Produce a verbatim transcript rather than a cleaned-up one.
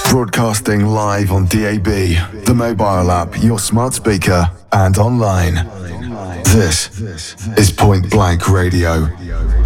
Broadcasting live on D A B, the mobile app, your smart speaker, and online. This is Point Blank Radio.